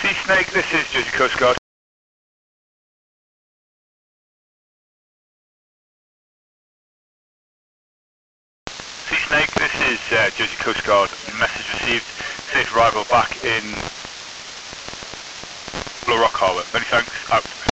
Sea Snake, this is Jersey Coast Guard. Sea Snake, this is Jersey Coast Guard. Message received. Safe arrival back in Blow Rock Harbour. Many thanks. Out.